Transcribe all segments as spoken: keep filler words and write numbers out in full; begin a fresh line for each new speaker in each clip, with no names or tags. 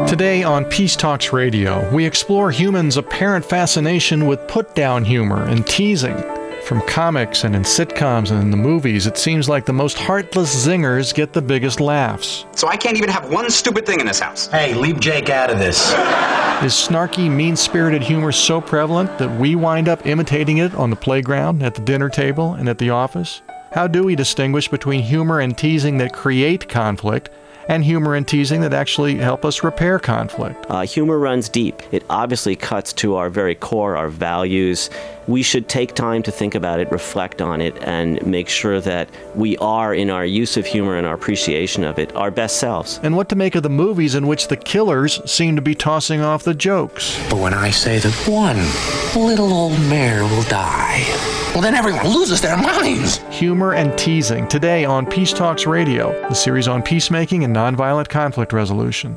Today on Peace Talks Radio, we explore humans' apparent fascination with put-down humor and teasing. From comics and in sitcoms and in the movies, it seems like the most heartless zingers get the biggest laughs.
So I can't even have one stupid thing in this house.
Hey, leave Jake out of this.
Is snarky, mean-spirited humor so prevalent that we wind up imitating it on the playground, at the dinner table, and at the office? How do we distinguish between humor and teasing that create conflict and humor and teasing that actually help us repair conflict?
Uh, humor runs deep. It obviously cuts to our very core, our values. We should take time to think about it, reflect on it, and make sure that we are, in our use of humor and our appreciation of it, our best selves.
And what to make of the movies in which the killers seem to be tossing off the jokes.
But when I say that one little old mare will die, well, then everyone loses their minds.
Humor and teasing, today on Peace Talks Radio, the series on peacemaking and nonviolent conflict resolution.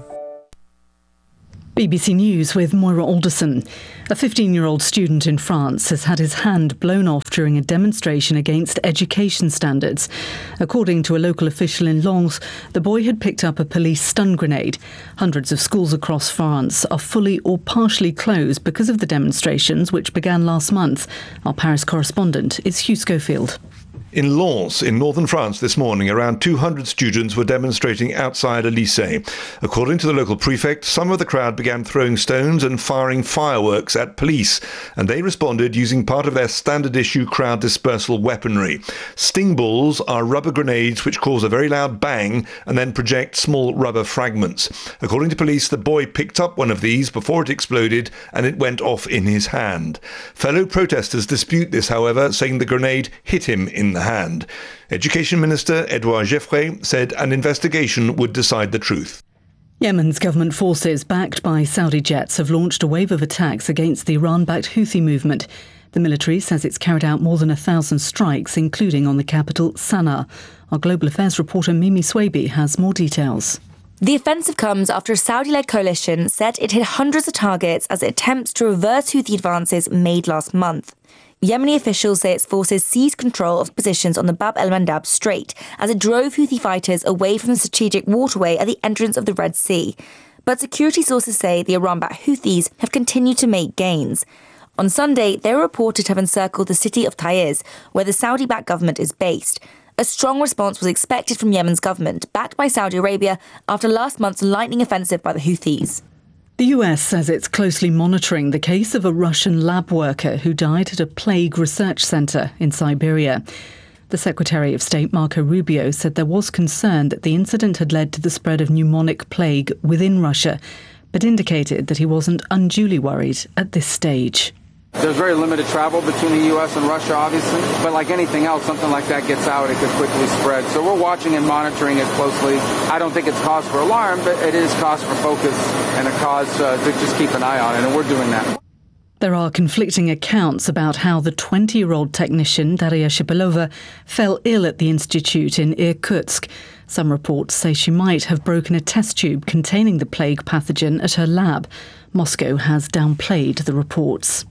B B C News with Moira Alderson. A fifteen-year-old student in France has had his hand blown off during a demonstration against education standards. According to a local official in Lens, the boy had picked up a police stun grenade. Hundreds of schools across France are fully or partially closed because of the demonstrations, which began last month. Our Paris correspondent is Hugh Schofield.
In Lens, in northern France this morning, around two hundred students were demonstrating outside a lycée. According to the local prefect, some of the crowd began throwing stones and firing fireworks at police, and they responded using part of their standard-issue crowd dispersal weaponry. Sting balls are rubber grenades which cause a very loud bang and then project small rubber fragments. According to police, the boy picked up one of these before it exploded and it went off in his hand. Fellow protesters dispute this, however, saying the grenade hit him in the hand. Education Minister Edouard Geoffrey said an investigation would decide the truth.
Yemen's government forces, backed by Saudi jets, have launched a wave of attacks against the Iran-backed Houthi movement. The military says it's carried out more than a thousand strikes, including on the capital, Sana'a. Our global affairs reporter Mimi Swaby has more details.
The offensive comes after a Saudi-led coalition said it hit hundreds of targets as it attempts to reverse Houthi advances made last month. Yemeni officials say its forces seized control of positions on the Bab el-Mandab Strait as it drove Houthi fighters away from the strategic waterway at the entrance of the Red Sea. But security sources say the Iran-backed Houthis have continued to make gains. On Sunday, they were reported to have encircled the city of Taiz, where the Saudi-backed government is based. A strong response was expected from Yemen's government, backed by Saudi Arabia, after last month's lightning offensive by the Houthis.
The U S says it's closely monitoring the case of a Russian lab worker who died at a plague research centre in Siberia. The Secretary of State, Marco Rubio, said there was concern that the incident had led to the spread of pneumonic plague within Russia, but indicated that he wasn't unduly worried at this stage.
There's very limited travel between the U S and Russia, obviously. But like anything else, something like that gets out, it could quickly spread. So we're watching and monitoring it closely. I don't think it's cause for alarm, but it is cause for focus and a cause uh, to just keep an eye on it, and we're doing that.
There are conflicting accounts about how the twenty-year-old technician, Daria Shipilova, fell ill at the institute in Irkutsk. Some reports say she might have broken a test tube containing the plague pathogen at her lab. Moscow has downplayed the reports.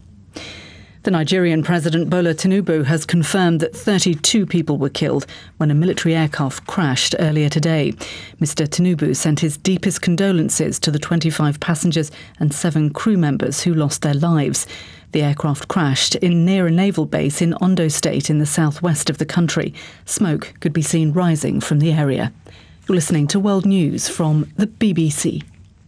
The Nigerian President Bola Tinubu has confirmed that thirty-two people were killed when a military aircraft crashed earlier today. Mister Tinubu sent his deepest condolences to the twenty-five passengers and seven crew members who lost their lives. The aircraft crashed in near a naval base in Ondo State in the southwest of the country. Smoke could be seen rising from the area. You're listening to World News from the B B C.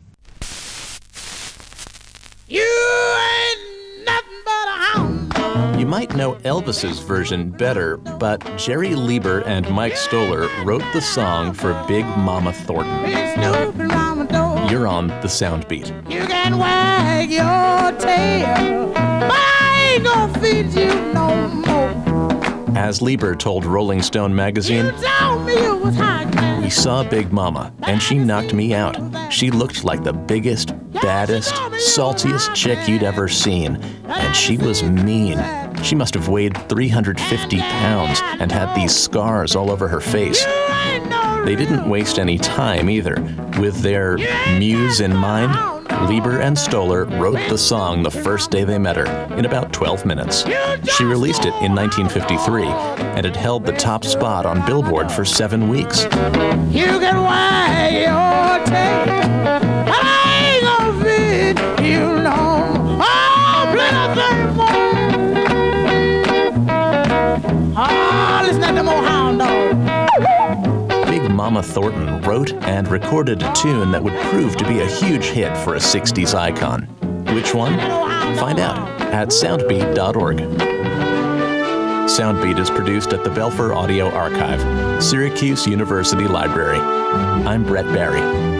You ain't nothing but a hound.
You might know Elvis's version better, but Jerry Lieber and Mike Stoller wrote the song for Big Mama Thornton. You're on the Soundbeat.
You can wag your tail, but I ain't gonna feed you no more.
As Lieber told Rolling Stone magazine,
You told me it was hot.
we saw Big Mama, and she knocked me out. She looked like the biggest, baddest, saltiest chick you'd ever seen, and she was mean. She must have weighed three hundred fifty pounds and had these scars all over her face. They didn't waste any time either. With their muse in mind, Lieber and Stoller wrote the song the first day they met her, in about twelve minutes. She released it in nineteen fifty-three, and it held the top spot on Billboard for seven weeks.
You can wag your tail, but I
Thornton wrote and recorded a tune that would prove to be a huge hit for a sixties icon. Which one? Find out at soundbeat dot org. Soundbeat is produced at the Belfer Audio Archive, Syracuse University Library. I'm Brett Barry.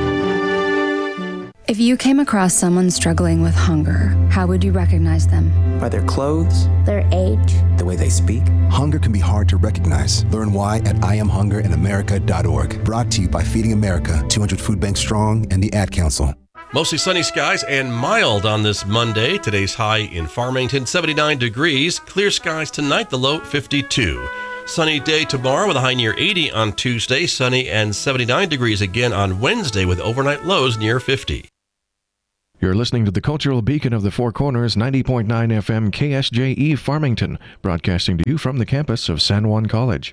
If you came across someone struggling with hunger, how would you recognize them?
By their clothes,
their age,
the way they speak.
Hunger can be hard to recognize. Learn why at I am hunger in america dot org. Brought to you by Feeding America, two hundred Food Bank Strong, and the Ad Council.
Mostly sunny skies and mild on this Monday. Today's high in Farmington, seventy-nine degrees. Clear skies tonight, the low fifty-two. Sunny day tomorrow with a high near eighty on Tuesday. Sunny and seventy-nine degrees again on Wednesday with overnight lows near fifty.
You're listening to the Cultural Beacon of the Four Corners, ninety point nine F M K S J E Farmington, broadcasting to you from the campus of San Juan College.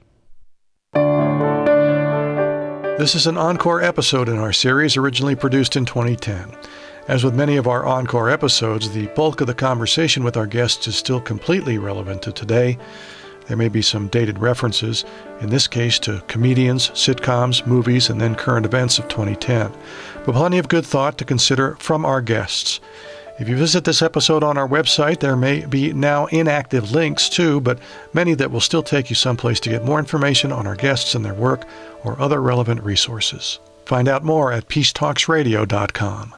This is an encore episode in our series, originally produced in twenty ten. As with many of our encore episodes, the bulk of the conversation with our guests is still completely relevant to today. There may be some dated references, in this case to comedians, sitcoms, movies, and then current events of twenty ten. But plenty of good thought to consider from our guests. If you visit this episode on our website, there may be now inactive links too, but many that will still take you someplace to get more information on our guests and their work or other relevant resources. Find out more at peace talks radio dot com.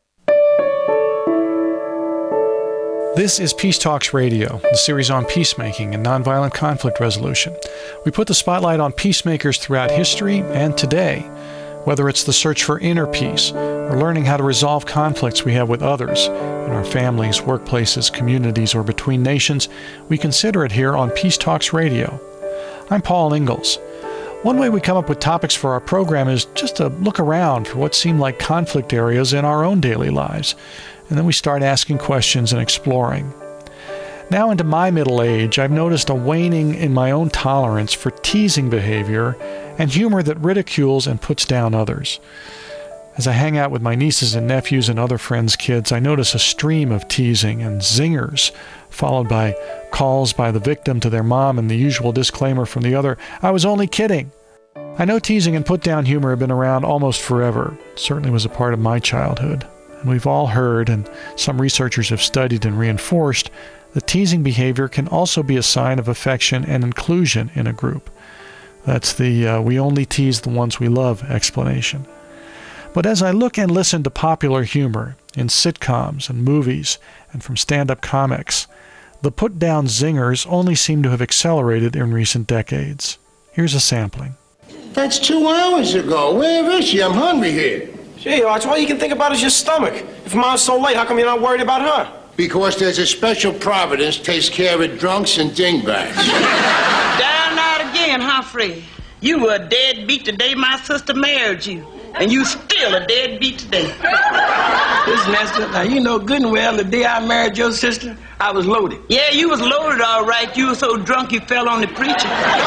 This is Peace Talks Radio, the series on peacemaking and nonviolent conflict resolution. We put the spotlight on peacemakers throughout history and today, whether it's the search for inner peace or learning how to resolve conflicts we have with others in our families, workplaces, communities, or between nations. We consider it here on Peace Talks Radio. I'm Paul Ingalls. One way we come up with topics for our program is just to look around for what seem like conflict areas in our own daily lives, and then we start asking questions and exploring. Now into my middle age, I've noticed a waning in my own tolerance for teasing behavior and humor that ridicules and puts down others. As I hang out with my nieces and nephews and other friends' kids, I notice a stream of teasing and zingers, followed by calls by the victim to their mom and the usual disclaimer from the other, "I was only kidding." I know teasing and put-down humor have been around almost forever. It certainly was a part of my childhood. And we've all heard, and some researchers have studied and reinforced, that teasing behavior can also be a sign of affection and inclusion in a group. That's the uh, we only tease the ones we love explanation. But as I look and listen to popular humor in sitcoms and movies and from stand-up comics, the put-down zingers only seem to have accelerated in recent decades. Here's a sampling.
That's two hours ago. Where is she? I'm hungry here.
Gee, Arch, all you can think about is your stomach. If Mom's so late, how come you're not worried about her?
Because there's a special providence takes care of drunks and dingbags.
Down out again, Humphrey. You were a deadbeat the day my sister married you. And you still a deadbeat today.
Listen, Esther, now you know good and well the day I married your sister, I was loaded.
Yeah, you was loaded all right. You were so drunk you fell on the preacher.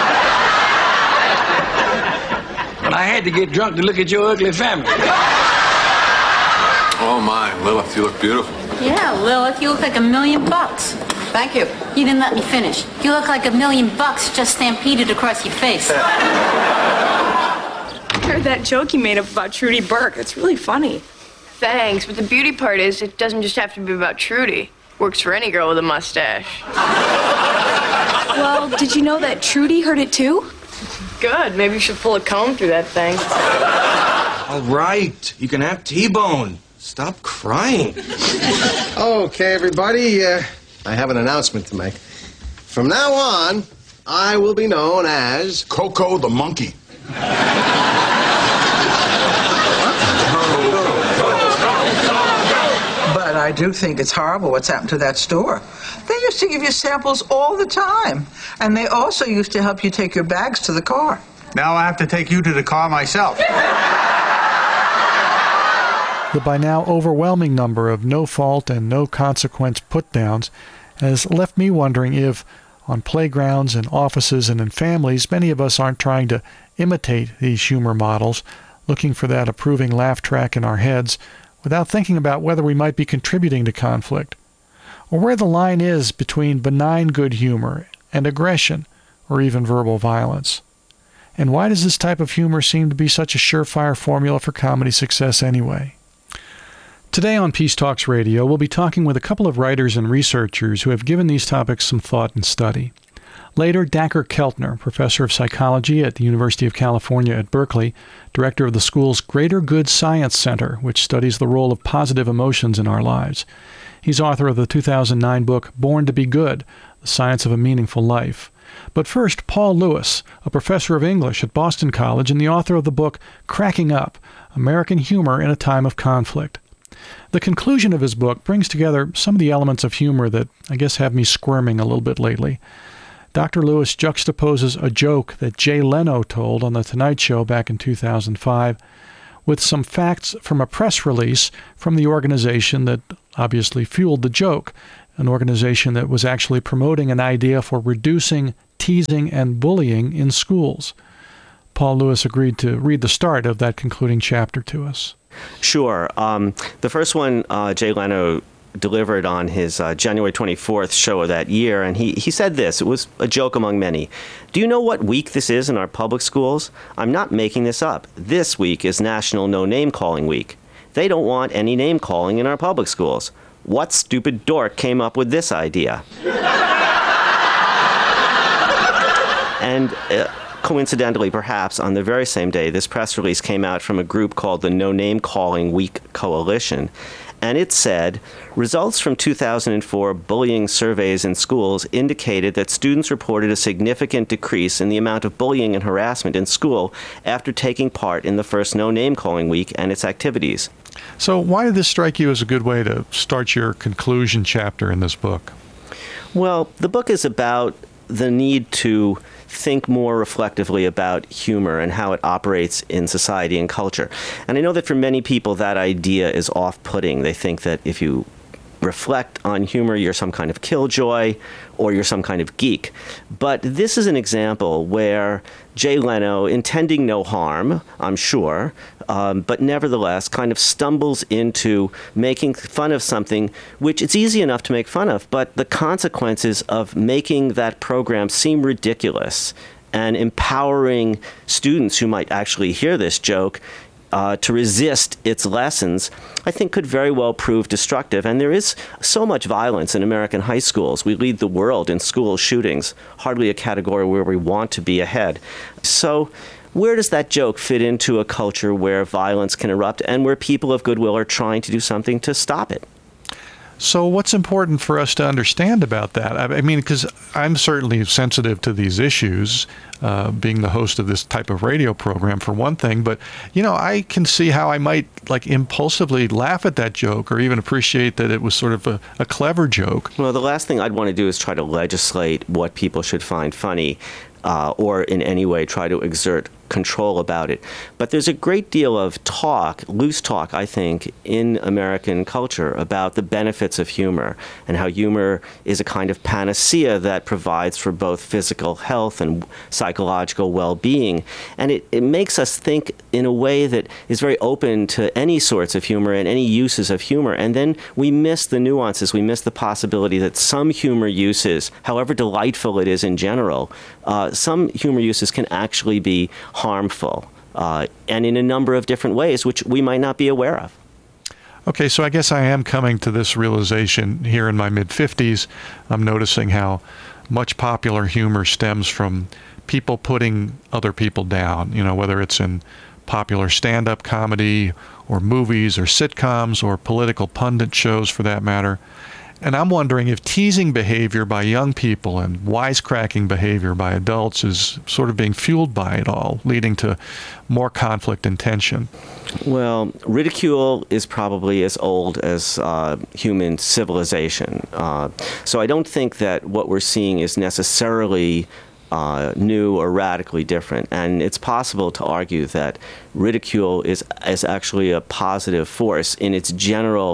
But I had to get drunk to look at your ugly family.
Oh my, Lilith, you look beautiful.
Yeah, Lilith, you look like a million bucks. Thank you. You didn't let me finish. You look like a million bucks just stampeded across your face.
I heard that joke you made up about Trudy Burke. It's really funny.
Thanks, but the beauty part is it doesn't just have to be about Trudy. Works for any girl with a mustache.
Well, did you know that Trudy heard it too?
Good. Maybe you should pull a comb through that thing.
All right, you can have T-Bone. Stop crying.
Okay, everybody, uh, I have an announcement to make. From now on, I will be known as
Coco the Monkey.
But I do think it's horrible what's happened to that store. They used to give you samples all the time. And they also used to help you take your bags to the car.
Now I have to take you to the car myself.
The by now overwhelming number of no-fault and no-consequence put-downs has left me wondering if, on playgrounds and offices and in families, many of us aren't trying to imitate these humor models, looking for that approving laugh track in our heads, without thinking about whether we might be contributing to conflict, or where the line is between benign good humor and aggression, or even verbal violence. And why does this type of humor seem to be such a surefire formula for comedy success anyway? Today on Peace Talks Radio, we'll be talking with a couple of writers and researchers who have given these topics some thought and study. Later, Dacher Keltner, professor of psychology at the University of California at Berkeley, director of the school's Greater Good Science Center, which studies the role of positive emotions in our lives. He's author of the two thousand nine book Born to be Good, The Science of a Meaningful Life. But first, Paul Lewis, a professor of English at Boston College and the author of the book Cracking Up, American Humor in a Time of Conflict. The conclusion of his book brings together some of the elements of humor that I guess have me squirming a little bit lately. Doctor Lewis juxtaposes a joke that Jay Leno told on The Tonight Show back in two thousand five with some facts from a press release from the organization that obviously fueled the joke, an organization that was actually promoting an idea for reducing teasing and bullying in schools. Paul Lewis agreed to read the start of that concluding chapter to us.
Sure. Um, the first one, uh, Jay Leno delivered on his uh, January twenty-fourth show of that year, and he, he said this. It was a joke among many. Do you know what week this is in our public schools? I'm not making this up. This week is National No Name Calling Week. They don't want any name calling in our public schools. What stupid dork came up with this idea? And uh, coincidentally, perhaps, on the very same day, this press release came out from a group called the No Name Calling Week Coalition. And it said, results from two thousand four bullying surveys in schools indicated that students reported a significant decrease in the amount of bullying and harassment in school after taking part in the first No Name Calling Week and its activities.
So why did this strike you as a good way to start your conclusion chapter in this book?
Well, the book is about the need to think more reflectively about humor and how it operates in society and culture. And I know that for many people that idea is off-putting. They think that if you reflect on humor, you're some kind of killjoy or you're some kind of geek. But this is an example where Jay Leno, intending no harm, I'm sure, um, but nevertheless kind of stumbles into making fun of something which it's easy enough to make fun of, but the consequences of making that program seem ridiculous and empowering students who might actually hear this joke Uh, to resist its lessons, I think could very well prove destructive. And there is so much violence in American high schools. We lead the world in school shootings, hardly a category where we want to be ahead. So where does that joke fit into a culture where violence can erupt and where people of goodwill are trying to do something to stop it?
So what's important for us to understand about that? I mean, because I'm certainly sensitive to these issues, uh, being the host of this type of radio program for one thing, but, you know, I can see how I might, like, impulsively laugh at that joke or even appreciate that it was sort of a, a clever joke.
Well, the last thing I'd want to do is try to legislate what people should find funny uh, or in any way try to exert control about it. But there's a great deal of talk, loose talk, I think, in American culture about the benefits of humor and how humor is a kind of panacea that provides for both physical health and psychological well-being. And it, it makes us think in a way that is very open to any sorts of humor and any uses of humor. And then we miss the nuances. We miss the possibility that some humor uses, however delightful it is in general, uh, some humor uses can actually be harmful, uh, and in a number of different ways, which we might not be aware of.
Okay, so I guess I am coming to this realization here in my mid-fifties. I'm noticing how much popular humor stems from people putting other people down, you know, whether it's in popular stand-up comedy or movies or sitcoms or political pundit shows for that matter. And I'm wondering if teasing behavior by young people and wisecracking behavior by adults is sort of being fueled by it all, leading to more conflict and tension.
Well, ridicule is probably as old as uh, human civilization. Uh, so I don't think that what we're seeing is necessarily uh, new or radically different. And it's possible to argue that ridicule is, is actually a positive force in its general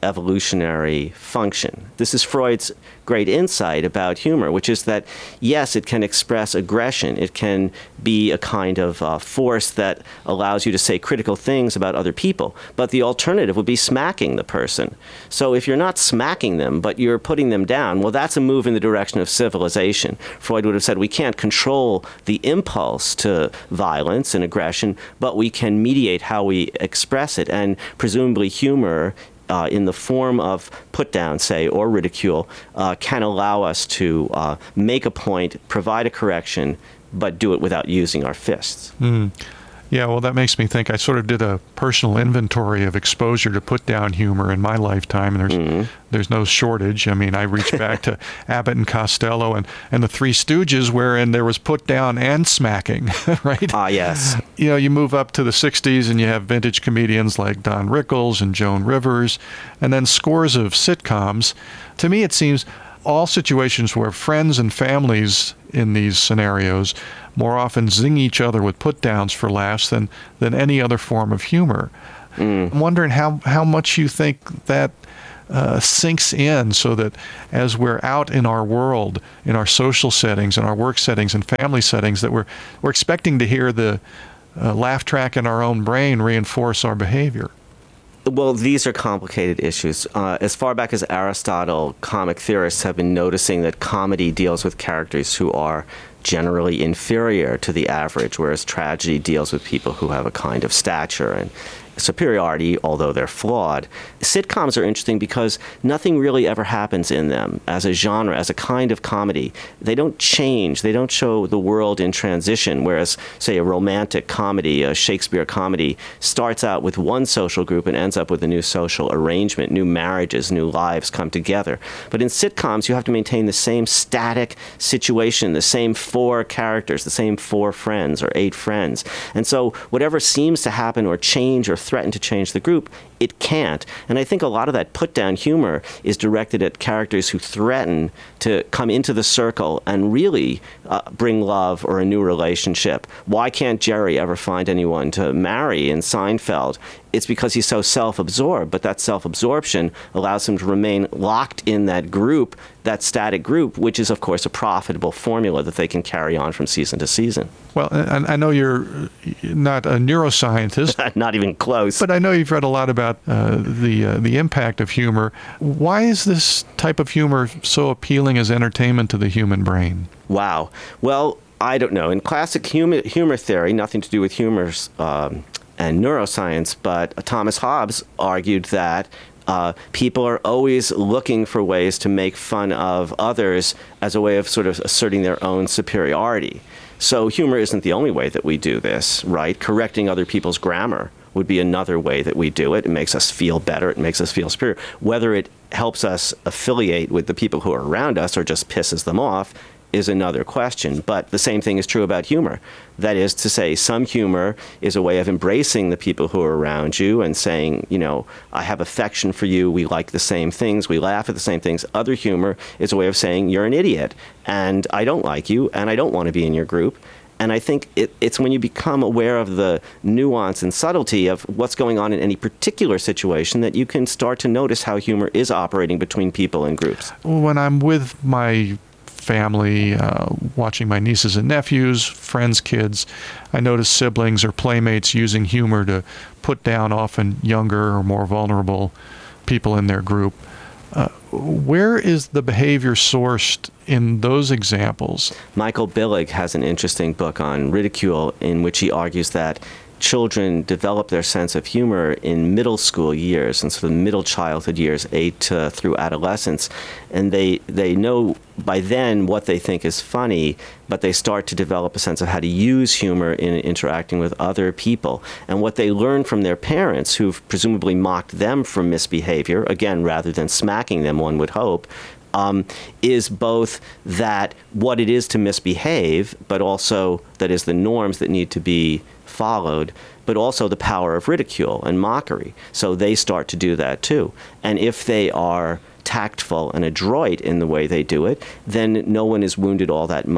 evolutionary function. This is Freud's great insight about humor, which is that, yes, it can express aggression. It can be a kind of uh, force that allows you to say critical things about other people. But the alternative would be smacking the person. So if you're not smacking them, but you're putting them down, well, that's a move in the direction of civilization. Freud would have said we can't control the impulse to violence and aggression, but we can mediate how we express it. And presumably humor, Uh, in the form of put down, say, or ridicule, uh, can allow us to uh, make a point, provide a correction, but do it without using our fists.
Mm. Yeah, well, that makes me think. I sort of did a personal inventory of exposure to put down humor in my lifetime, and there's mm-hmm. there's no shortage. I mean, I reached back to Abbott and Costello and, and the Three Stooges, wherein there was put down and smacking, right?
Ah, yes.
You know, you move up to the sixties and you have vintage comedians like Don Rickles and Joan Rivers, and then scores of sitcoms. To me, it seems all situations where friends and families in these scenarios more often zing each other with put-downs for laughs than, than any other form of humor. Mm. I'm wondering how, how much you think that uh, sinks in, so that as we're out in our world, in our social settings, in our work settings and family settings, that we're, we're expecting to hear the uh, laugh track in our own brain reinforce our behavior.
Well, these are complicated issues. Uh, as far back as Aristotle, comic theorists have been noticing that comedy deals with characters who are generally inferior to the average, whereas tragedy deals with people who have a kind of stature and superiority, although they're flawed. Sitcoms are interesting because nothing really ever happens in them as a genre, as a kind of comedy. They don't change. They don't show the world in transition, whereas, say, a romantic comedy, a Shakespeare comedy, starts out with one social group and ends up with a new social arrangement. New marriages, new lives come together. But in sitcoms, you have to maintain the same static situation, the same four characters, the same four friends or eight friends. And so whatever seems to happen or change or threaten to change the group, it can't. And I think a lot of that put-down humor is directed at characters who threaten to come into the circle and really uh, bring love or a new relationship. Why can't Jerry ever find anyone to marry in Seinfeld? It's because he's so self-absorbed, but that self-absorption allows him to remain locked in that group, that static group, which is, of course, a profitable formula that they can carry on from season to season.
Well, I, I know you're not a neuroscientist.
Not even close.
But I know you've read a lot about uh, the uh, the impact of humor. Why is this type of humor so appealing as entertainment to the human brain?
Wow. Well, I don't know. In classic humor, humor theory, nothing to do with humor um, and neuroscience, but Thomas Hobbes argued that Uh, people are always looking for ways to make fun of others as a way of sort of asserting their own superiority. So humor isn't the only way that we do this, right? Correcting other people's grammar would be another way that we do it. It makes us feel better. It makes us feel superior. Whether it helps us affiliate with the people who are around us or just pisses them off is another question. But the same thing is true about humor. That is to say, some humor is a way of embracing the people who are around you and saying, you know, I have affection for you, we like the same things, we laugh at the same things. Other humor is a way of saying, you're an idiot, and I don't like you, and I don't want to be in your group. And I think it, it's when you become aware of the nuance and subtlety of what's going on in any particular situation that you can start to notice how humor is operating between people and groups.
When I'm with my family, uh, watching my nieces and nephews, friends' kids, I notice siblings or playmates using humor to put down often younger or more vulnerable people in their group. Uh, where is the behavior sourced in those examples?
Michael Billig has an interesting book on ridicule in which he argues that children develop their sense of humor in middle school years, and so the middle childhood years, eight uh, through adolescence, and they they know by then what they think is funny, but they start to develop a sense of how to use humor in interacting with other people. And what they learn from their parents, who've presumably mocked them for misbehavior, again, rather than smacking them, one would hope, Um, is both that what it is to misbehave, but also that is the norms that need to be followed, but also the power of ridicule and mockery. So they start to do that too. And if they are tactful and adroit in the way they do it, then no one is wounded all that much,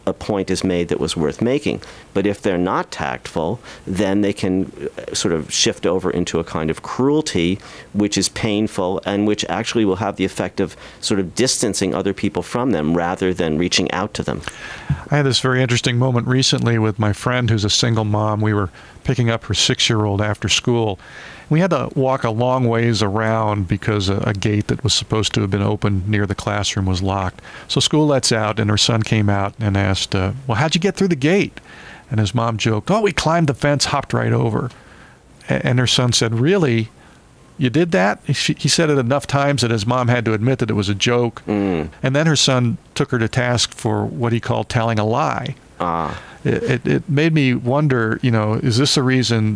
a point is made that was worth making. But if they're not tactful, then they can sort of shift over into a kind of cruelty, which is painful and which actually will have the effect of sort of distancing other people from them rather than reaching out to them.
I had this very interesting moment recently with my friend who's a single mom. We were picking up her six-year-old after school. We had to walk a long ways around because a, a gate that was supposed to have been open near the classroom was locked. So school lets out, and her son came out and asked, uh, well, how'd you get through the gate? And his mom joked, oh, we climbed the fence, hopped right over. A- and her son said, really? You did that? She, he said it enough times that his mom had to admit that it was a joke.
Mm.
And then her son took her to task for what he called telling a lie.
Ah.
It, it, it made me wonder, you know, is this a reason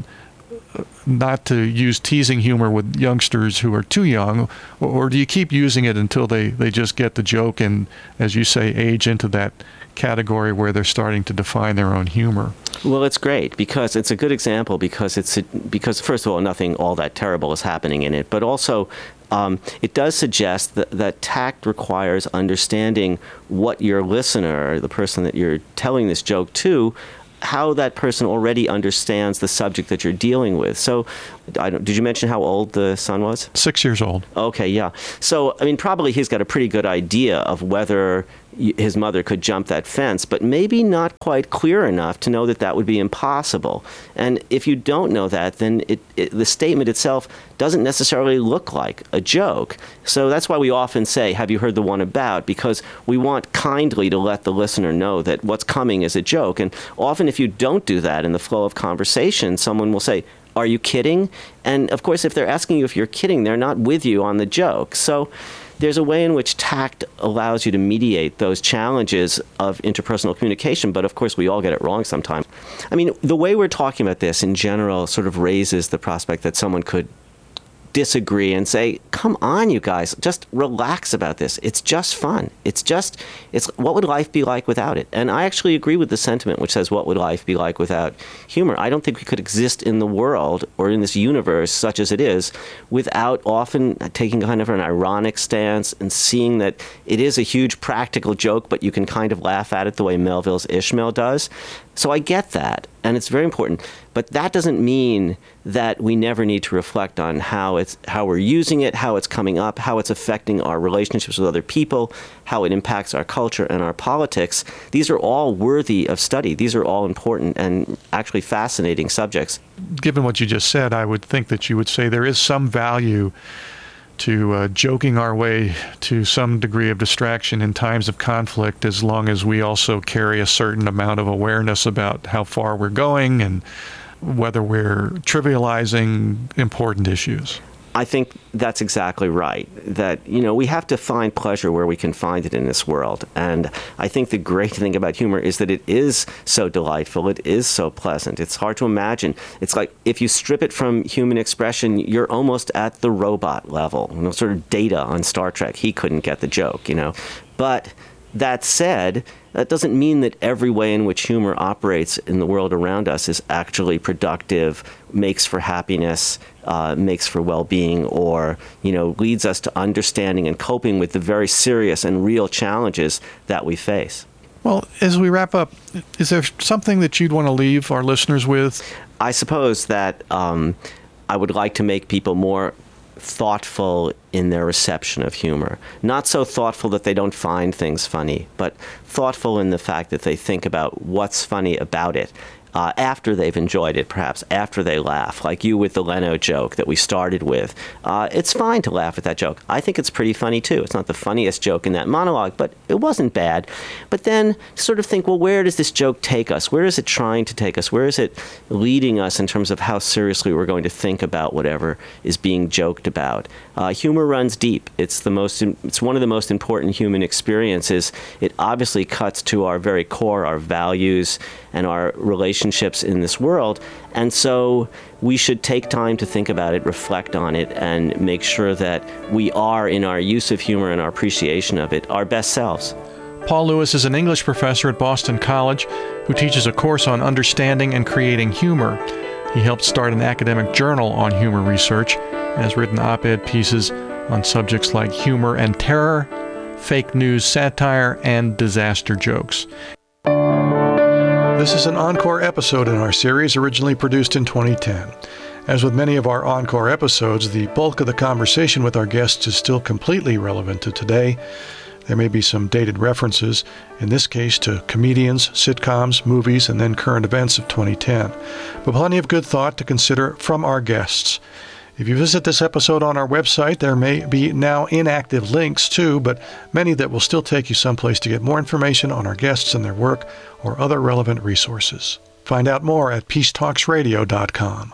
not to use teasing humor with youngsters who are too young, or, or do you keep using it until they, they just get the joke and, as you say, age into that category where they're starting to define their own humor?
Well, it's great because it's a good example because it's a, because first of all, nothing all that terrible is happening in it, but also um, it does suggest that, that tact requires understanding what your listener, the person that you're telling this joke to, how that person already understands the subject that you're dealing with. So, I don't, did you mention how old the son was?
Six years old.
Okay, yeah. So, I mean, probably he's got a pretty good idea of whether his mother could jump that fence, but maybe not quite clear enough to know that that would be impossible. And if you don't know that, then it, it, the statement itself doesn't necessarily look like a joke. So that's why we often say, have you heard the one about? Because we want kindly to let the listener know that what's coming is a joke. And often if you don't do that in the flow of conversation, someone will say, are you kidding? And of course, if they're asking you if you're kidding, they're not with you on the joke. So there's a way in which tact allows you to mediate those challenges of interpersonal communication, but of course we all get it wrong sometimes. I mean, the way we're talking about this in general sort of raises the prospect that someone could disagree and say, come on, you guys, just relax about this. It's just fun. It's just, it's what would life be like without it? And I actually agree with the sentiment which says, what would life be like without humor? I don't think we could exist in the world or in this universe such as it is without often taking kind of an ironic stance and seeing that it is a huge practical joke, but you can kind of laugh at it the way Melville's Ishmael does. So I get that, and it's very important. But that doesn't mean that we never need to reflect on how it's how we're using it, how it's coming up, how it's affecting our relationships with other people, how it impacts our culture and our politics. These are all worthy of study. These are all important and actually fascinating subjects.
Given what you just said, I would think that you would say there is some value to uh, joking our way to some degree of distraction in times of conflict, as long as we also carry a certain amount of awareness about how far we're going and whether we're trivializing important issues.
I think that's exactly right. That, you know, we have to find pleasure where we can find it in this world. And I think the great thing about humor is that it is so delightful. It is so pleasant. It's hard to imagine. It's like if you strip it from human expression, you're almost at the robot level. You know, sort of Data on Star Trek. He couldn't get the joke, you know. But that said, that doesn't mean that every way in which humor operates in the world around us is actually productive, makes for happiness, uh, makes for well-being, or, you know, leads us to understanding and coping with the very serious and real challenges that we face.
Well, as we wrap up, is there something that you'd want to leave our listeners with?
I suppose that um, I would like to make people more thoughtful in their reception of humor. Not so thoughtful that they don't find things funny, but thoughtful in the fact that they think about what's funny about it. Uh, after they've enjoyed it, perhaps after they laugh, like you with the Leno joke that we started with. Uh, it's fine to laugh at that joke. I think it's pretty funny, too. It's not the funniest joke in that monologue, but it wasn't bad. But then sort of think, well, where does this joke take us? Where is it trying to take us? Where is it leading us in terms of how seriously we're going to think about whatever is being joked about? Uh, humor runs deep. It's the most. It's one of the most important human experiences. It obviously cuts to our very core, our values, and our relationships in this world. And so we should take time to think about it, reflect on it, and make sure that we are, in our use of humor and our appreciation of it, our best selves.
Paul Lewis is an English professor at Boston College who teaches a course on understanding and creating humor. He helped start an academic journal on humor research and has written op-ed pieces on subjects like humor and terror, fake news satire, and disaster jokes. This is an encore episode in our series, originally produced in twenty ten. As with many of our encore episodes, the bulk of the conversation with our guests is still completely relevant to today. There may be some dated references, in this case to comedians, sitcoms, movies, and then current events of twenty ten. But plenty of good thought to consider from our guests. If you visit this episode on our website, there may be now inactive links too, but many that will still take you someplace to get more information on our guests and their work or other relevant resources. Find out more at peace talks radio dot com.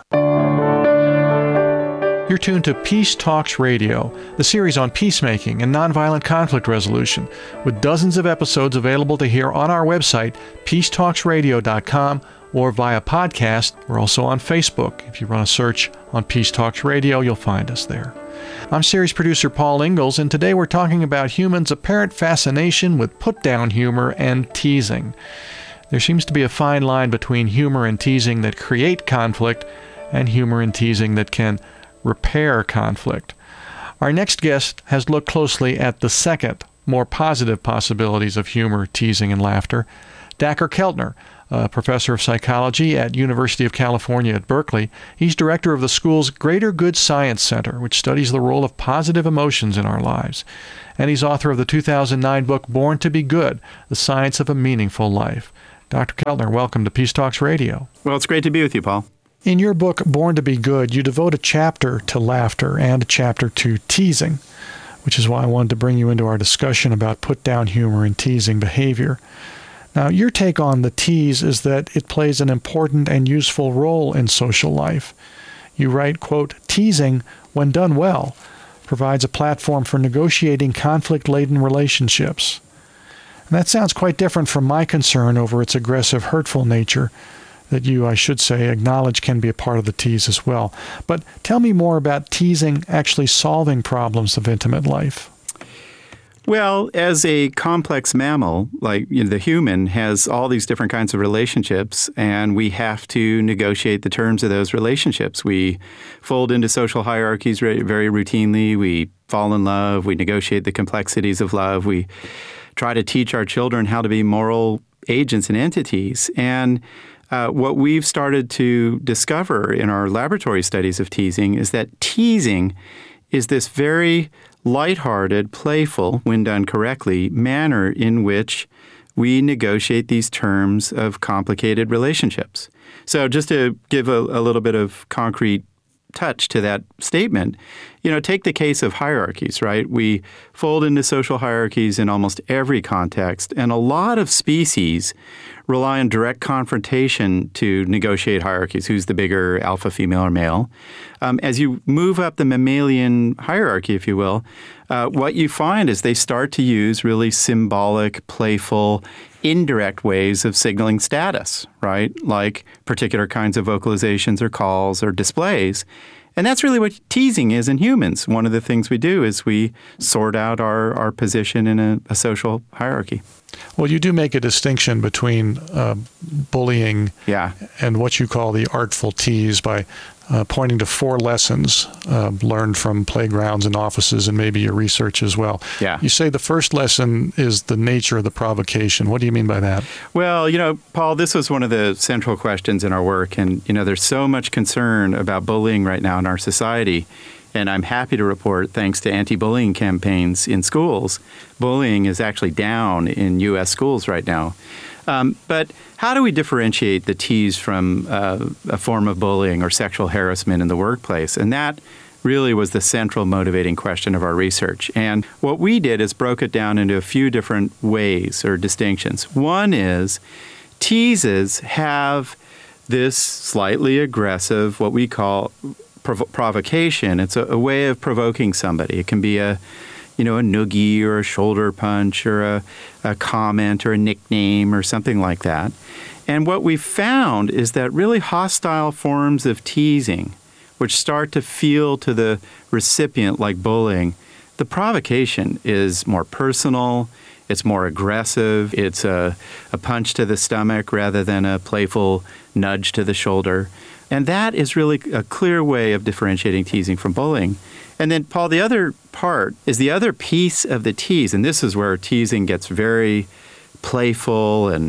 You're tuned to Peace Talks Radio, the series on peacemaking and nonviolent conflict resolution, with dozens of episodes available to hear on our website, peace talks radio dot com, or via podcast. We're also on Facebook. If you run a search on Peace Talks Radio, you'll find us there. I'm series producer Paul Ingalls, and today we're talking about humans' apparent fascination with put-down humor and teasing. There seems to be a fine line between humor and teasing that create conflict and humor and teasing that can repair conflict. Our next guest has looked closely at the second, more positive possibilities of humor, teasing, and laughter. Dacher Keltner, a professor of psychology at University of California at Berkeley. He's director of the school's Greater Good Science Center, which studies the role of positive emotions in our lives. And he's author of the two thousand nine book, Born to Be Good, The Science of a Meaningful Life. Doctor Keltner, welcome to Peace Talks Radio.
Well, it's great to be with you, Paul.
In your book, Born to Be Good, you devote a chapter to laughter and a chapter to teasing, which is why I wanted to bring you into our discussion about put-down humor and teasing behavior. Now, your take on the tease is that it plays an important and useful role in social life. You write, quote, teasing, when done well, provides a platform for negotiating conflict-laden relationships. And that sounds quite different from my concern over its aggressive, hurtful nature, that you, I should say, acknowledge can be a part of the tease as well. But tell me more about teasing actually solving problems of intimate life.
Well, as a complex mammal, like you know, the human has all these different kinds of relationships, and we have to negotiate the terms of those relationships. We fold into social hierarchies very, very routinely. We fall in love. We negotiate the complexities of love. We try to teach our children how to be moral agents and entities. And Uh, what we've started to discover in our laboratory studies of teasing is that teasing is this very lighthearted, playful, when done correctly, manner in which we negotiate these terms of complicated relationships. So just to give a, a little bit of concrete touch to that statement, you know, take the case of hierarchies, right? We fold into social hierarchies in almost every context, and a lot of species rely on direct confrontation to negotiate hierarchies. Who's the bigger alpha female or male? Um, as you move up the mammalian hierarchy, if you will, uh, what you find is they start to use really symbolic, playful, indirect ways of signaling status, right? Like particular kinds of vocalizations or calls or displays. And that's really what teasing is in humans. One of the things we do is we sort out our, our position in a, a social hierarchy.
Well, you do make a distinction between uh, bullying
yeah.
and what you call the artful tease by uh, pointing to four lessons uh, learned from playgrounds and offices and maybe your research as well.
Yeah.
You say the first lesson is the nature of the provocation. What do you mean by that?
Well, you know, Paul, this was one of the central questions in our work. And, you know, there's so much concern about bullying right now in our society. And I'm happy to report, thanks to anti-bullying campaigns in schools, bullying is actually down in U S schools right now. Um, but how do we differentiate the tease from uh, a form of bullying or sexual harassment in the workplace? And that really was the central motivating question of our research. And what we did is broke it down into a few different ways or distinctions. One is teases have this slightly aggressive, what we call Prov- provocation. It's a, a way of provoking somebody. It can be a, you know, a noogie or a shoulder punch or a, a comment or a nickname or something like that. And what we found is that really hostile forms of teasing, which start to feel to the recipient like bullying, the provocation is more personal, it's more aggressive, it's a, a punch to the stomach rather than a playful nudge to the shoulder. And that is really a clear way of differentiating teasing from bullying. And then, Paul, the other part is the other piece of the tease, and this is where teasing gets very playful and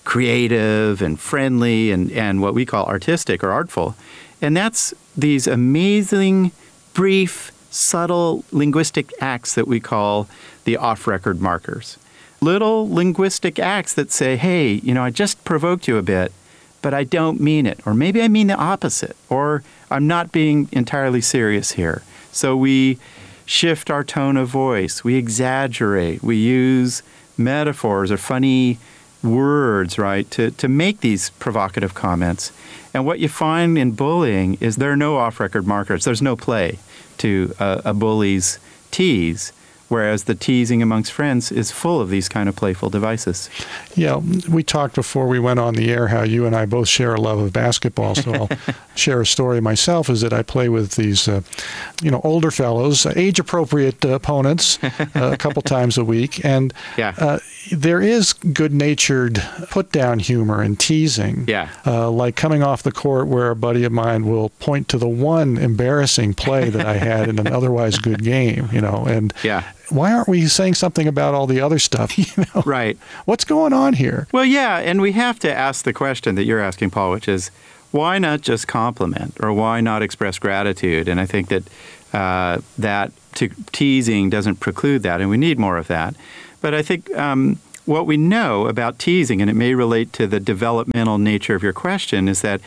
creative and friendly and, and what we call artistic or artful. And that's these amazing, brief, subtle linguistic acts that we call the off-record markers. Little linguistic acts that say, hey, you know, I just provoked you a bit, but I don't mean it. Or maybe I mean the opposite. Or I'm not being entirely serious here. So we shift our tone of voice. We exaggerate. We use metaphors or funny words, right, to, to make these provocative comments. And what you find in bullying is there are no off-record markers. There's no play to a, a bully's tease, whereas the teasing amongst friends is full of these kind of playful devices.
Yeah, we talked before we went on the air how you and I both share a love of basketball, so I'll share a story myself, is that I play with these, uh, you know, older fellows, age-appropriate uh, opponents uh, a couple times a week, and
yeah.
uh, there is good-natured put-down humor and teasing,
yeah.
uh, like coming off the court where a buddy of mine will point to the one embarrassing play that I had in an otherwise good game, you know, and
yeah.
why aren't we saying something about all the other stuff? You know?
Right.
What's going on here?
Well, yeah, and we have to ask the question that you're asking, Paul, which is, why not just compliment, or why not express gratitude? And I think that uh, that to teasing doesn't preclude that, and we need more of that. But I think um, what we know about teasing, and it may relate to the developmental nature of your question, is that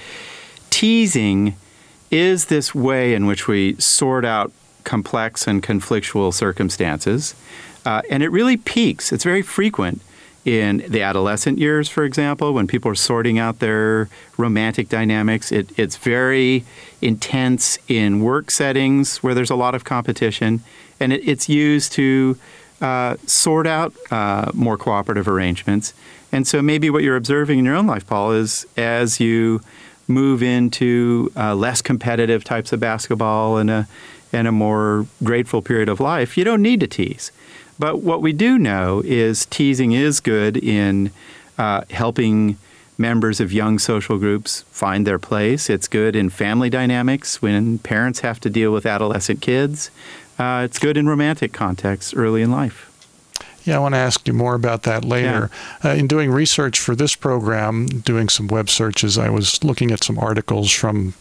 teasing is this way in which we sort out complex and conflictual circumstances, uh, and it really peaks. It's very frequent in the adolescent years, for example, when people are sorting out their romantic dynamics. It, it's very intense in work settings where there's a lot of competition, and it, it's used to uh, sort out uh, more cooperative arrangements. And so maybe what you're observing in your own life, Paul, is as you move into uh, less competitive types of basketball and a and a more grateful period of life, you don't need to tease. But what we do know is teasing is good in uh, helping members of young social groups find their place. It's good in family dynamics when parents have to deal with adolescent kids. Uh, it's good in romantic contexts early in life.
Yeah, I want to ask you more about that later. Yeah. Uh, in doing research for this program, doing some web searches, I was looking at some articles from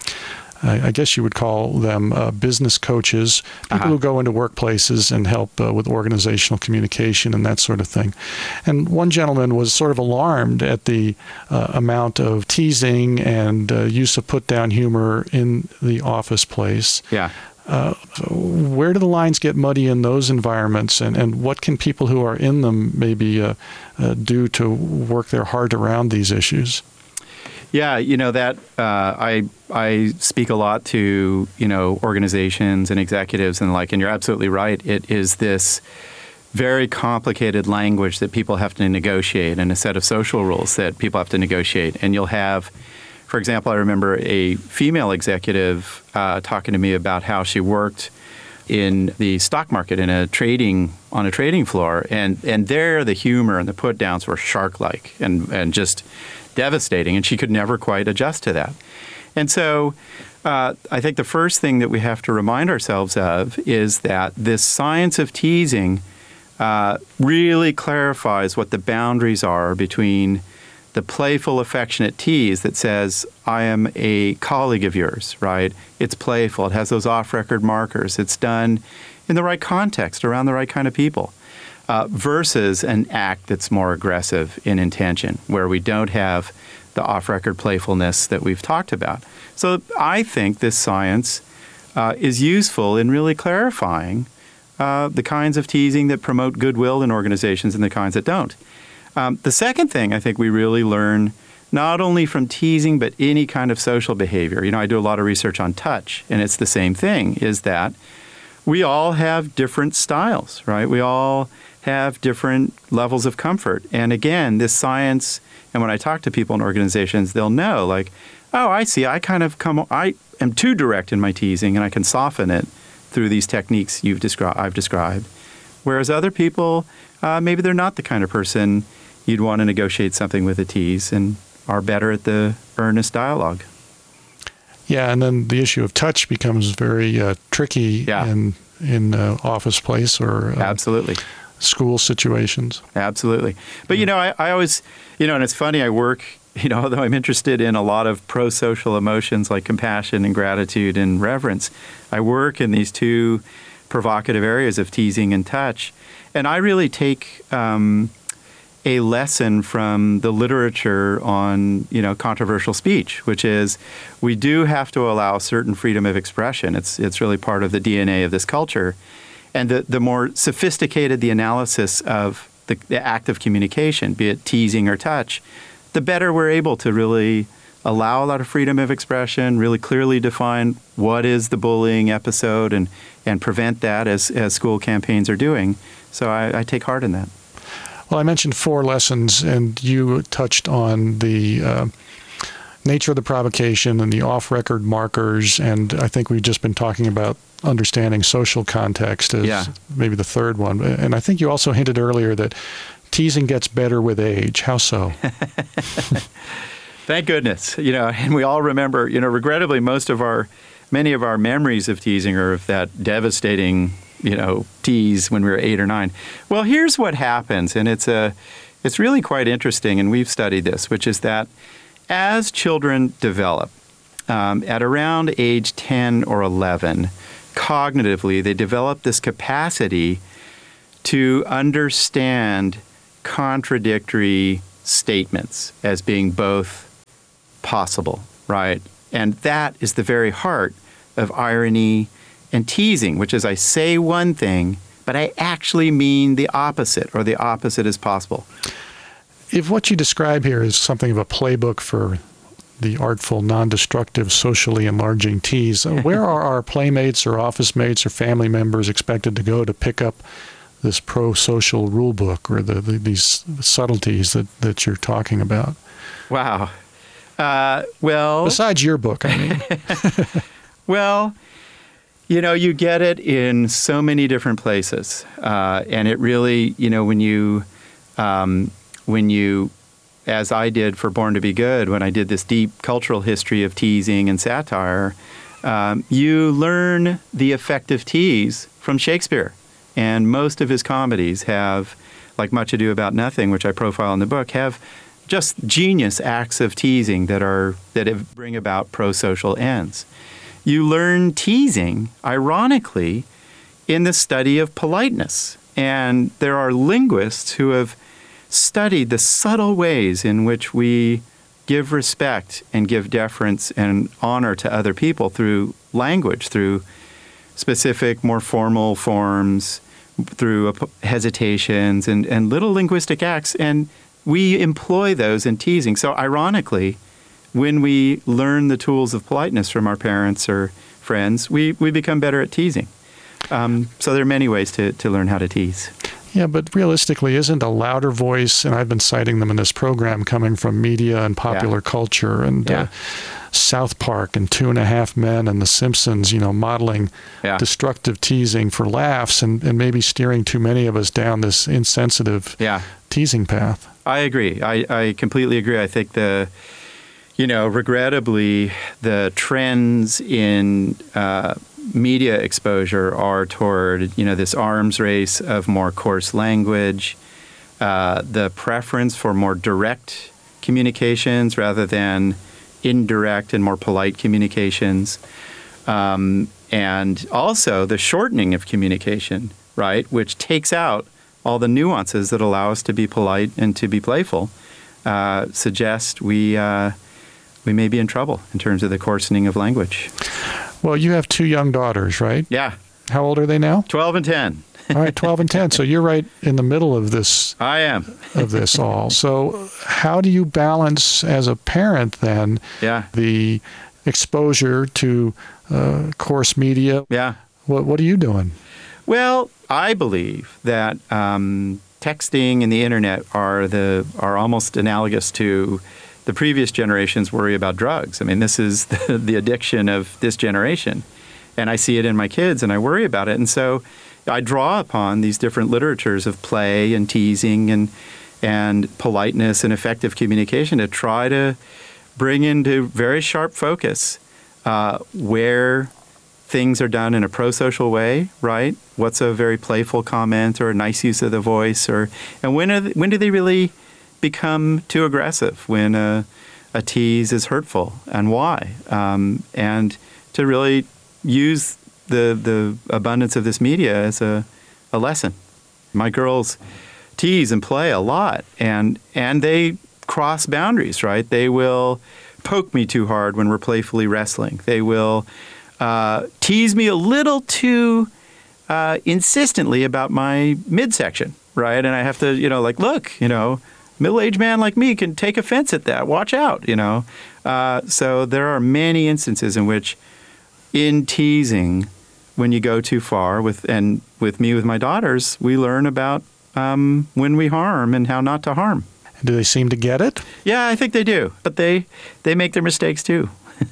I guess you would call them uh, business coaches, people uh-huh. who go into workplaces and help uh, with organizational communication and that sort of thing. And one gentleman was sort of alarmed at the uh, amount of teasing and uh, use of put-down humor in the office place.
Yeah.
Uh, so where do the lines get muddy in those environments, and, and what can people who are in them maybe uh, uh, do to work their heart around these issues?
Yeah, you know that uh, I I speak a lot to you know organizations and executives and the like, and you're absolutely right. It is this very complicated language that people have to negotiate, and a set of social rules that people have to negotiate. And you'll have, for example, I remember a female executive uh, talking to me about how she worked in the stock market in a trading on a trading floor, and and there the humor and the put downs were shark-like and and just devastating, and she could never quite adjust to that. And so uh, I think the first thing that we have to remind ourselves of is that this science of teasing uh, really clarifies what the boundaries are between the playful, affectionate tease that says, I am a colleague of yours, right? It's playful. It has those off-record markers. It's done in the right context, around the right kind of people. Uh, versus an act that's more aggressive in intention, where we don't have the off-record playfulness that we've talked about. So I think this science uh, is useful in really clarifying uh, the kinds of teasing that promote goodwill in organizations and the kinds that don't. Um, the second thing I think we really learn, not only from teasing, but any kind of social behavior. You know, I do a lot of research on touch, and it's the same thing, is that we all have different styles, right? We all have different levels of comfort. And again, this science, and when I talk to people in organizations, they'll know, like, oh, I see, I kind of come, I am too direct in my teasing, and I can soften it through these techniques you've described, I've described. Whereas other people, uh, maybe they're not the kind of person you'd want to negotiate something with a tease and are better at the earnest dialogue.
Yeah, and then the issue of touch becomes very uh, tricky
yeah.
in in uh, office place or uh,
absolutely.
school situations.
Absolutely. But, you know, I, I always, you know, and it's funny, I work, you know, although I'm interested in a lot of pro-social emotions like compassion and gratitude and reverence, I work in these two provocative areas of teasing and touch. And I really take um, a lesson from the literature on, you know, controversial speech, which is we do have to allow certain freedom of expression. It's it's really part of the D N A of this culture. And the, the more sophisticated the analysis of the, the act of communication, be it teasing or touch, the better we're able to really allow a lot of freedom of expression, really clearly define what is the bullying episode and, and prevent that as, as school campaigns are doing. So I, I take heart in that.
Well, I mentioned four lessons, and you touched on the uh, nature of the provocation and the off-record markers, and I think we've just been talking about understanding social context as
yeah.
maybe the third one. And I think you also hinted earlier that teasing gets better with age. How so?
Thank goodness. You know, and we all remember, you know, regrettably, most of our, many of our memories of teasing are of that devastating, you know, tease when we were eight or nine. Well, here's what happens, and it's a, it's really quite interesting, and we've studied this, which is that as children develop, um, at around age ten or eleven, cognitively, they develop this capacity to understand contradictory statements as being both possible, right? And that is the very heart of irony and teasing, which is I say one thing, but I actually mean the opposite, or the opposite is possible.
If what you describe here is something of a playbook for the artful, non-destructive, socially enlarging tease, where are our playmates or office mates or family members expected to go to pick up this pro-social rule book or the, the, these subtleties that, that you're talking about?
Wow. Uh, well...
Besides your book, I mean.
Well, you know, you get it in so many different places. Uh, and it really, you know, when you, um, when you, as I did for Born to Be Good, when I did this deep cultural history of teasing and satire, um, you learn the effective tease from Shakespeare. And most of his comedies have, like Much Ado About Nothing, which I profile in the book, have just genius acts of teasing that are that have, bring about pro-social ends. You learn teasing, ironically, in the study of politeness. And there are linguists who have studied the subtle ways in which we give respect and give deference and honor to other people through language, through specific, more formal forms, through hesitations and, and little linguistic acts. And we employ those in teasing. So ironically, when we learn the tools of politeness from our parents or friends, we, we become better at teasing. Um, so there are many ways to, to learn how to tease.
Yeah, but realistically, isn't a louder voice, and I've been citing them in this program, coming from media and popular yeah. culture and yeah. uh, South Park and Two and a Half Men and The Simpsons, you know, modeling yeah. destructive teasing for laughs and, and maybe steering too many of us down this insensitive
yeah.
teasing path.
I agree. I, I completely agree. I think the, you know, regrettably, the trends in uh, media exposure are toward, you know, this arms race of more coarse language, uh, the preference for more direct communications rather than indirect and more polite communications, um, and also the shortening of communication, right, which takes out all the nuances that allow us to be polite and to be playful, uh, suggest we uh, we may be in trouble in terms of the coarsening of language.
Well, you have two young daughters, right?
Yeah.
How old are they now?
twelve and ten.
All right, twelve and ten. So you're right in the middle of this.
I am.
of this all. So how do you balance as a parent then
yeah.
the exposure to uh, coarse media?
Yeah.
What What are you doing?
Well, I believe that um, texting and the internet are the are almost analogous to the previous generation's worry about drugs. I mean, this is the, the addiction of this generation. And I see it in my kids, and I worry about it. And so I draw upon these different literatures of play and teasing and and politeness and effective communication to try to bring into very sharp focus uh, where things are done in a pro-social way, right? What's a very playful comment or a nice use of the voice? Or and when are they, when do they really become too aggressive? When a, a tease is hurtful, and why? Um, and to really use the the abundance of this media as a, a lesson. My girls tease and play a lot, and and they cross boundaries, right? They will poke me too hard when we're playfully wrestling. They will uh, tease me a little too uh, insistently about my midsection, right? And I have to, you know, like, look, you know, middle-aged man like me can take offense at that. Watch out, you know. Uh, so there are many instances in which, in teasing, when you go too far, with and with me with my daughters, we learn about um, when we harm and how not to harm.
Do they seem to get it?
Yeah, I think they do, but they they make their mistakes too.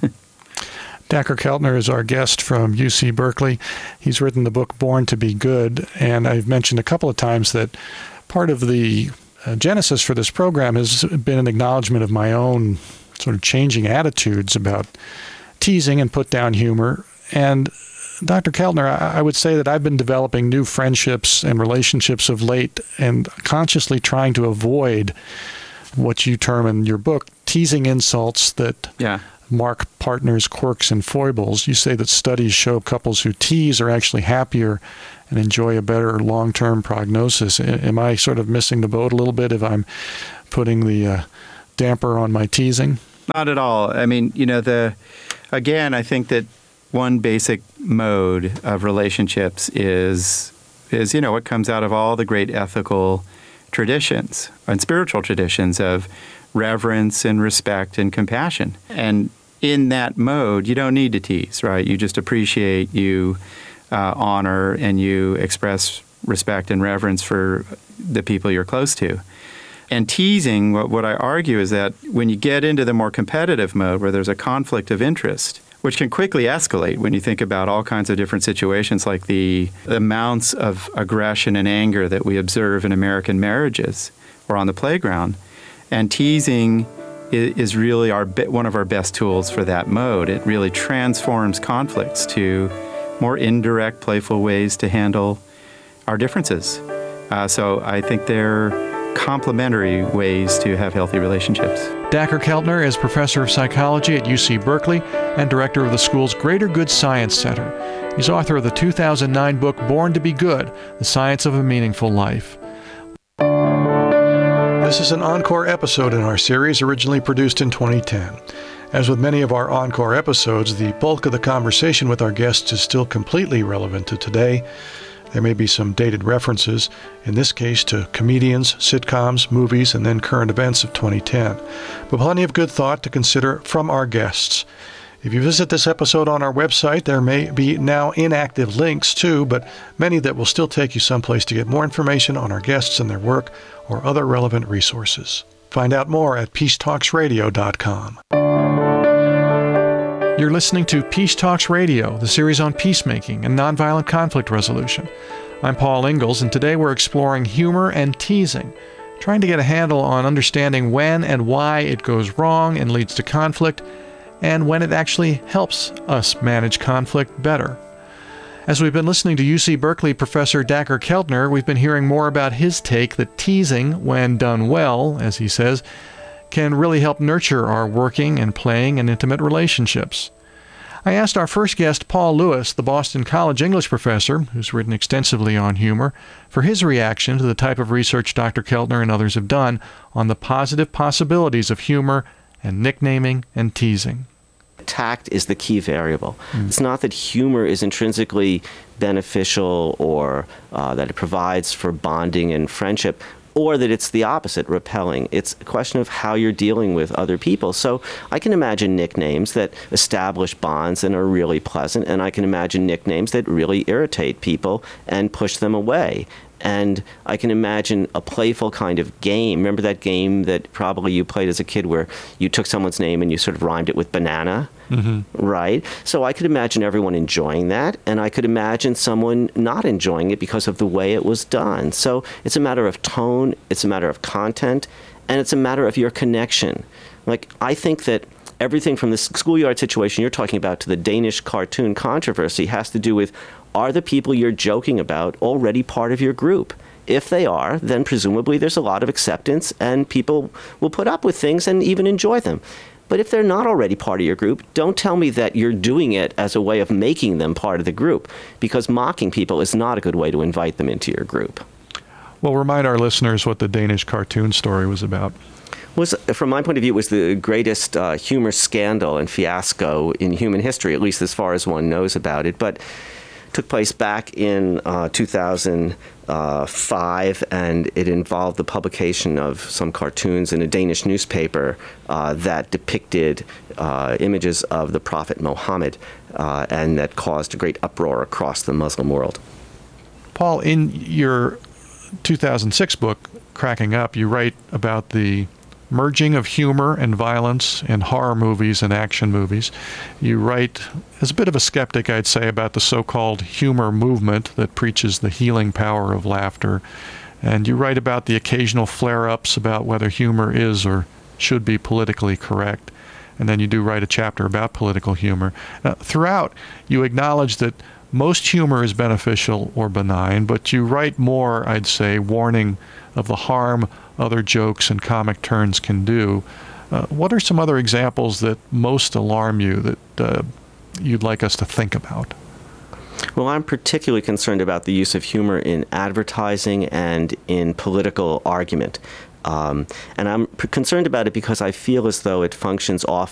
Dacher Keltner is our guest from U C Berkeley. He's written the book Born to Be Good, and I've mentioned a couple of times that part of the uh, genesis for this program has been an acknowledgement of my own sort of changing attitudes about teasing and put-down humor. And Doctor Keltner, I would say that I've been developing new friendships and relationships of late and consciously trying to avoid what you term in your book teasing insults that
yeah.
mark partners' quirks and foibles. You say that studies show couples who tease are actually happier and enjoy a better long-term prognosis. Am I sort of missing the boat a little bit if I'm putting the uh, damper on my teasing?
Not at all. I mean, you know, the again, I think that one basic mode of relationships is, is, you know, what comes out of all the great ethical traditions and spiritual traditions of reverence and respect and compassion. And in that mode, you don't need to tease, right? You just appreciate, you uh, honor, and you express respect and reverence for the people you're close to. And teasing, what, what I argue is that when you get into the more competitive mode where there's a conflict of interest, which can quickly escalate when you think about all kinds of different situations, like the amounts of aggression and anger that we observe in American marriages or on the playground. And teasing is really our one of our best tools for that mode. It really transforms conflicts to more indirect, playful ways to handle our differences. Uh, so I think they're complementary ways to have healthy relationships.
Dacher Keltner is professor of psychology at U C Berkeley and director of the school's Greater Good Science Center. He's author of the two thousand nine book Born to Be Good, The Science of a Meaningful Life. This is an encore episode in our series, originally produced in twenty ten. As with many of our encore episodes, the bulk of the conversation with our guests is still completely relevant to today. There may be some dated references, in this case to comedians, sitcoms, movies, and then current events of twenty ten. But plenty of good thought to consider from our guests. If you visit this episode on our website, there may be now inactive links too, but many that will still take you someplace to get more information on our guests and their work or other relevant resources. Find out more at peace talks radio dot com. You're listening to Peace Talks Radio, the series on peacemaking and nonviolent conflict resolution. I'm Paul Ingalls, and today we're exploring humor and teasing, trying to get a handle on understanding when and why it goes wrong and leads to conflict, and when it actually helps us manage conflict better. As we've been listening to U C Berkeley professor Dacher Keltner, we've been hearing more about his take that teasing, when done well, as he says, can really help nurture our working and playing and intimate relationships. I asked our first guest, Paul Lewis, the Boston College English professor, who's written extensively on humor, for his reaction to the type of research Doctor Keltner and others have done on the positive possibilities of humor and nicknaming and teasing.
Tact is the key variable.
Mm.
It's not that humor is intrinsically beneficial or uh, that it provides for bonding and friendship, or that it's the opposite, repelling. It's a question of how you're dealing with other people. So I can imagine nicknames that establish bonds and are really pleasant, and I can imagine nicknames that really irritate people and push them away. And I can imagine a playful kind of game. Remember that game that probably you played as a kid where you took someone's name and you sort of rhymed it with banana? Mm-hmm. Right? So I could imagine everyone enjoying that, and I could imagine someone not enjoying it because of the way it was done. So it's a matter of tone, it's a matter of content, and it's a matter of your connection. Like, I think that everything from the schoolyard situation you're talking about to the Danish cartoon controversy has to do with, are the people you're joking about already part of your group? If they are, then presumably there's a lot of acceptance and people will put up with things and even enjoy them. But if they're not already part of your group, don't tell me that you're doing it as a way of making them part of the group, because mocking people is not a good way to invite them into your group.
Well, remind our listeners what the Danish cartoon story was about.
Was, from my point of view, it was the greatest uh, humor scandal and fiasco in human history, at least as far as one knows about it. But took place back in uh, two thousand five, and it involved the publication of some cartoons in a Danish newspaper uh, that depicted uh, images of the Prophet Muhammad, uh, and that caused a great uproar across the Muslim world.
Paul, in your two thousand six book, Cracking Up, you write about the merging of humor and violence in horror movies and action movies. You write, as a bit of a skeptic, I'd say, about the so-called humor movement that preaches the healing power of laughter. And you write about the occasional flare-ups about whether humor is or should be politically correct. And then you do write a chapter about political humor. Now, throughout, you acknowledge that most humor is beneficial or benign, but you write more, I'd say, warning of the harm other jokes and comic turns can do. Uh, what are some other examples that most alarm you that uh, you'd like us to think about?
Well, I'm particularly concerned about the use of humor in advertising and in political argument. Um, and I'm p- concerned about it because I feel as though it functions often